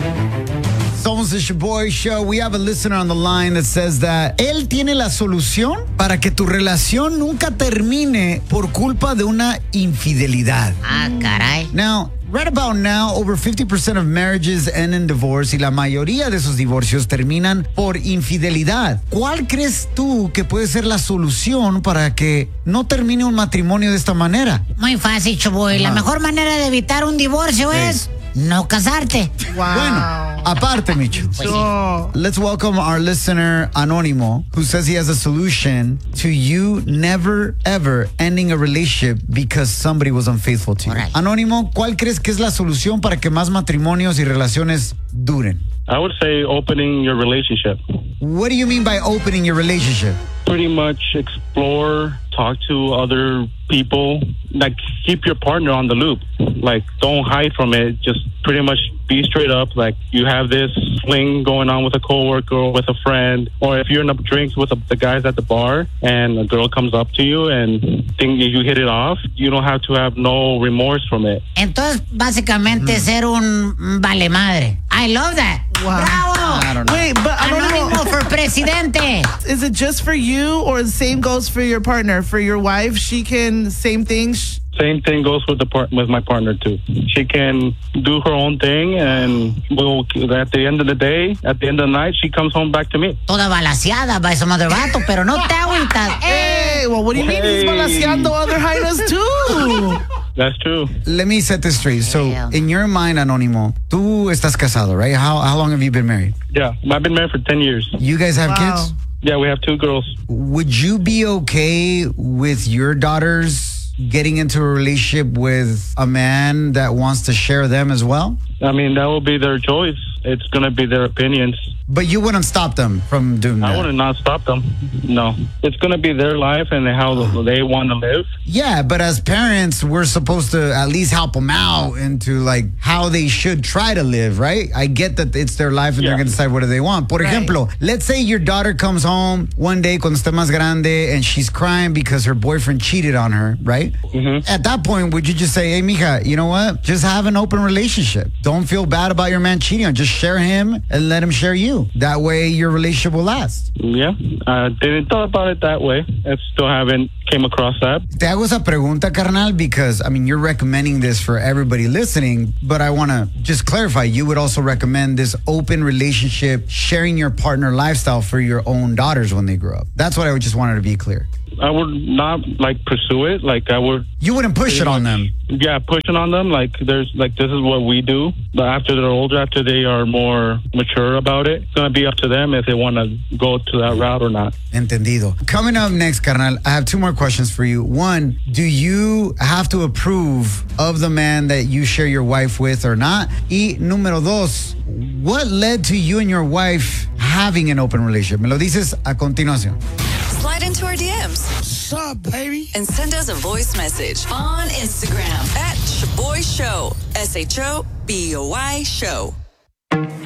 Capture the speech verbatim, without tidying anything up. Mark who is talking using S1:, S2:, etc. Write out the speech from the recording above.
S1: Somos the Shaboy Show. We have a listener on the line that says that él tiene la solución para que tu relación nunca termine por culpa de una infidelidad.
S2: Ah, caray.
S1: Now, right about now, over fifty percent of marriages end in divorce y la mayoría de esos divorcios terminan por infidelidad. ¿Cuál crees tú que puede ser la solución para que no termine un matrimonio de esta manera?
S2: Muy fácil, Shaboy. La mejor manera de evitar un divorcio
S1: Sí.
S2: es no casarte.
S3: Wow.
S1: Bueno, aparte, Micho.
S2: Pues sí.
S3: So,
S1: Let's welcome our listener, Anónimo, who says he has a solution to you never, ever ending a relationship because somebody was unfaithful to you.
S2: Alright.
S1: Anónimo, ¿cuál crees que es la solución para que más matrimonios y relaciones duren?
S4: I would say opening your relationship.
S1: What do you mean by opening your relationship?
S4: Pretty much explore, talk to other people, like keep your partner on the loop. Like don't hide from it. Just pretty much be straight up. Like you have this fling going on with a coworker or with a friend, or if you're in a drinks with a, the guys at the bar and a girl comes up to you and think you hit it off, you don't have to have no remorse from it.
S2: Entonces, básicamente, ser un vale madre. I love that.
S3: Wow.
S2: ¡Bravo!
S1: I don't know.
S3: wait, but I don't
S2: Anónimo
S3: know.
S2: for presidente.
S3: Is it just for you, or the same goes for your partner? For your wife, she can same thing. Sh-
S4: Same thing goes with the part with my partner too. She can do her own thing, and we'll, at the end of the day, at the end of the night, she comes home back to me.
S2: Toda balaseada by some other vato, pero no te agüitas. ¡Eh!
S3: Hey, well, what do you mean? He's
S4: Hey.
S3: balanceando other hyenas too.
S4: That's true.
S1: Let me set this straight. So,
S2: Yeah.
S1: in your mind, Anónimo, tú estás casado, right? How, how long have you been married?
S4: Yeah, I've been married for ten years.
S1: You guys have
S3: Wow.
S1: kids?
S4: Yeah, we have two girls.
S1: Would you be okay with your daughters getting into a relationship with a man that wants to share them as well?
S4: I mean, that will be their choice. It's going to be their opinions.
S1: But you wouldn't stop them from doing that.
S4: I would not stop them. No. It's going to be their life and how they want to live.
S1: Yeah, but as parents, we're supposed to at least help them out into like how they should try to live, right? I get that it's their life and
S4: Yeah.
S1: they're going to decide what do they want. Por
S3: Right.
S1: ejemplo, let's say your daughter comes home one day cuando esté más grande and she's crying because her boyfriend cheated on her, right?
S4: Mhm.
S1: At that point, would you just say, hey, mija, you know what? Just have an open relationship. Don't feel bad about your man cheating on. Just share him and let him share you. That way your relationship will last.
S4: Yeah. I didn't thought about it that way. I still haven't came across that.
S1: Te hago esa pregunta, carnal, because, I mean, you're recommending this for everybody listening, but I want to just clarify, you would also recommend this open relationship, sharing your partner lifestyle for your own daughters when they grow up. That's what I just wanted to be clear.
S4: I would not like pursue it. Like I would,
S1: You wouldn't push it on them.
S4: yeah, pushing on them. Like there's like this is what we do. But after they're older, after they are more mature about it, it's gonna be up to them if they want to go to that route or not.
S1: Entendido. Coming up next, carnal, I have two more questions for you. One, do you have to approve of the man that you share your wife with or not? Y número dos, what led to you and your wife having an open relationship? Me lo dices a continuación.
S5: Slide into our D Ms.
S6: What's up, baby?
S5: And send us a voice message on Instagram at Shaboy Show. S H O B O Y Show.